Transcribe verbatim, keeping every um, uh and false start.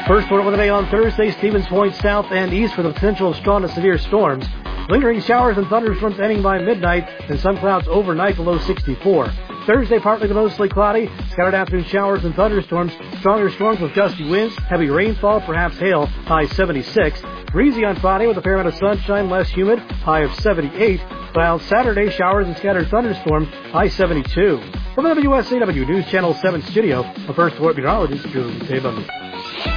First Alert with an A on Thursday, Stevens Point south and east with the potential of strong to severe storms. Lingering showers and thunderstorms ending by midnight, and some clouds overnight below sixty-four. Thursday, partly to mostly cloudy, scattered afternoon showers and thunderstorms, stronger storms with gusty winds, heavy rainfall, perhaps hail, high seventy-six. Breezy on Friday with a fair amount of sunshine, less humid, high of seventy-eight. While Saturday, showers and scattered thunderstorms, high seventy-two. From the W S A W News Channel seven studio, the First Alert meteorologist, Drew Tabum.